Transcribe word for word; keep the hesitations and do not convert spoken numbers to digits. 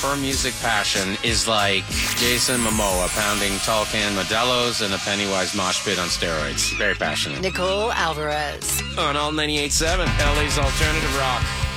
her music passion is like Jason Momoa pounding tall can Modelo's and a Pennywise mosh pit on steroids. Very passionate. Nicole Alvarez. On All ninety-eight point seven, L A's Alternative Rock.